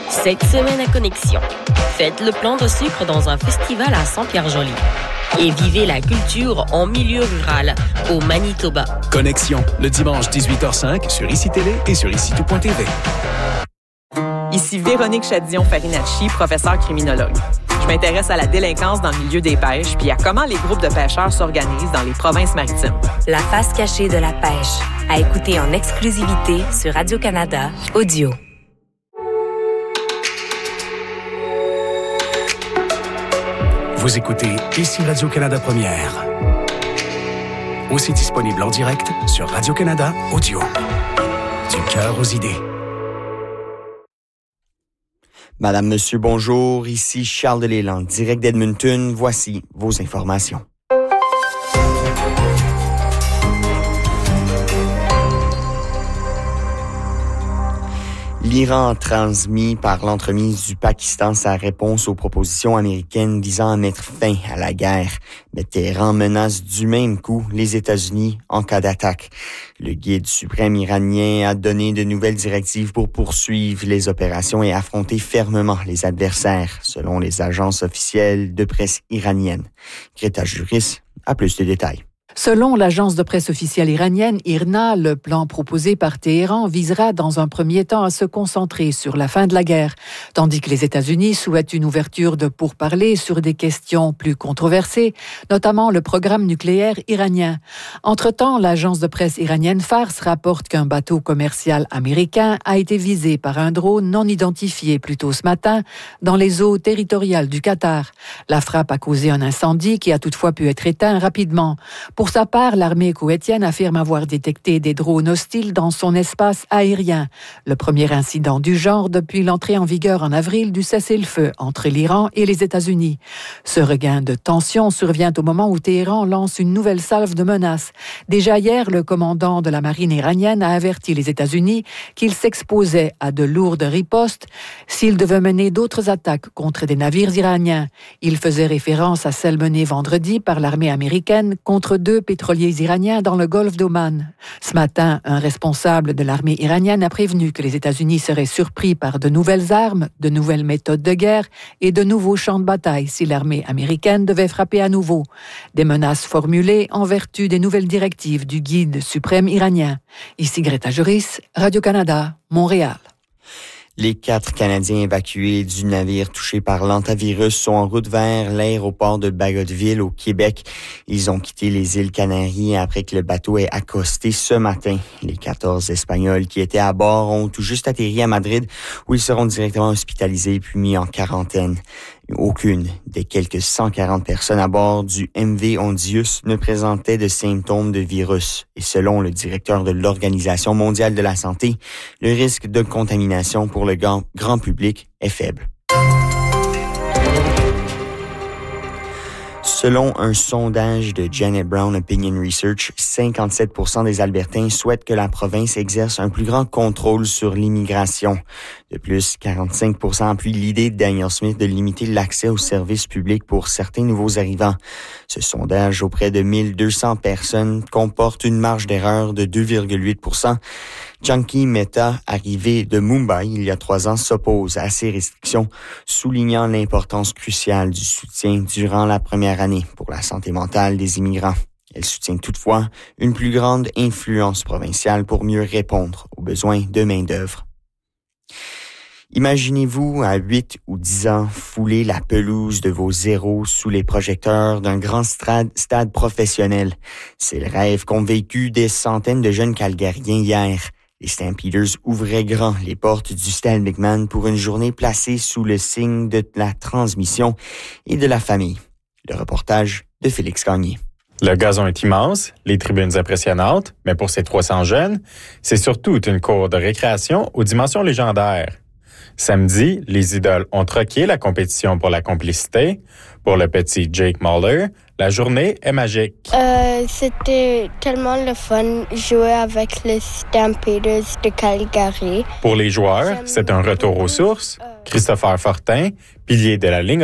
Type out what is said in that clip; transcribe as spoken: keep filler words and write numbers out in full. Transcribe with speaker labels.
Speaker 1: Cette semaine à Connexion, faites le plein de sucre dans un festival à Saint-Pierre-Joli. Et vivez la culture en milieu rural, au Manitoba.
Speaker 2: Connexion, le dimanche dix-huit heures cinq sur Ici Télé et sur ici tout point t v.
Speaker 3: Ici Véronique Chadillon-Farinacci, professeure criminologue. Je m'intéresse à la délinquance dans le milieu des pêches puis à comment les groupes de pêcheurs s'organisent dans les provinces maritimes.
Speaker 4: La face cachée de la pêche, à écouter en exclusivité sur Radio-Canada Audio.
Speaker 2: Vous écoutez Ici Radio-Canada Première. Aussi disponible en direct sur Radio-Canada Audio. Du cœur aux idées.
Speaker 5: Madame, Monsieur, bonjour. Ici Charles Delisle, direct d'Edmonton. Voici vos informations. L'Iran a transmis par l'entremise du Pakistan sa réponse aux propositions américaines visant à mettre fin à la guerre. Mais Téhéran menace du même coup les États-Unis en cas d'attaque. Le guide suprême iranien a donné de nouvelles directives pour poursuivre les opérations et affronter fermement les adversaires, selon les agences officielles de presse iraniennes. Greta Juris a plus de détails.
Speaker 6: Selon l'agence de presse officielle iranienne I R N A, le plan proposé par Téhéran visera dans un premier temps à se concentrer sur la fin de la guerre, tandis que les États-Unis souhaitent une ouverture de pourparlers sur des questions plus controversées, notamment le programme nucléaire iranien. Entre-temps, l'agence de presse iranienne Fars rapporte qu'un bateau commercial américain a été visé par un drone non identifié plus tôt ce matin dans les eaux territoriales du Qatar. La frappe a causé un incendie qui a toutefois pu être éteint rapidement. Pour sa part, l'armée koweïtienne affirme avoir détecté des drones hostiles dans son espace aérien. Le premier incident du genre depuis l'entrée en vigueur en avril du cessez-le-feu entre l'Iran et les États-Unis. Ce regain de tension survient au moment où Téhéran lance une nouvelle salve de menaces. Déjà hier, le commandant de la marine iranienne a averti les États-Unis qu'il s'exposait à de lourdes ripostes s'il devait mener d'autres attaques contre des navires iraniens. Il faisait référence à celle menée vendredi par l'armée américaine contre deux Deux pétroliers iraniens dans le golfe d'Oman. Ce matin, un responsable de l'armée iranienne a prévenu que les États-Unis seraient surpris par de nouvelles armes, de nouvelles méthodes de guerre et de nouveaux champs de bataille si l'armée américaine devait frapper à nouveau. Des menaces formulées en vertu des nouvelles directives du guide suprême iranien. Ici Greta Juris, Radio-Canada, Montréal.
Speaker 5: Les quatre Canadiens évacués du navire touché par l'hantavirus sont en route vers l'aéroport de Bagotville au Québec. Ils ont quitté les îles Canaries après que le bateau ait accosté ce matin. Les quatorze Espagnols qui étaient à bord ont tout juste atterri à Madrid où ils seront directement hospitalisés puis mis en quarantaine. Aucune des quelques cent quarante personnes à bord du M V Hondius ne présentait de symptômes de virus. Et selon le directeur de l'Organisation mondiale de la santé, le risque de contamination pour le grand, grand public est faible. Selon un sondage de Janet Brown Opinion Research, cinquante-sept pour cent des Albertains souhaitent que la province exerce un plus grand contrôle sur l'immigration. De plus, quarante-cinq pour cent appuient l'idée de Danielle Smith de limiter l'accès aux services publics pour certains nouveaux arrivants. Ce sondage auprès de mille deux cents personnes comporte une marge d'erreur de deux virgule huit pour cent. Chunky Mehta, arrivé de Mumbai il y a trois ans, s'oppose à ces restrictions, soulignant l'importance cruciale du soutien durant la première année pour la santé mentale des immigrants. Elle soutient toutefois une plus grande influence provinciale pour mieux répondre aux besoins de main-d'œuvre. Imaginez-vous, à huit ou dix ans, fouler la pelouse de vos zéros sous les projecteurs d'un grand stade, stade professionnel. C'est le rêve qu'ont vécu des centaines de jeunes Calgariens hier. Les Stampeders ouvraient grand les portes du Stade McMahon pour une journée placée sous le signe de la transmission et de la famille. Le reportage de Félix Gagné.
Speaker 7: Le gazon est immense, les tribunes impressionnantes, mais pour ces trois cents jeunes, c'est surtout une cour de récréation aux dimensions légendaires. Samedi, les idoles ont troqué la compétition pour la complicité. Pour le petit Jake Muller, la journée est magique.
Speaker 8: Euh, c'était tellement le fun jouer avec les Stampeders de Calgary.
Speaker 7: Pour les joueurs, c'est un retour aux sources. Christopher Fortin, pilier de la ligne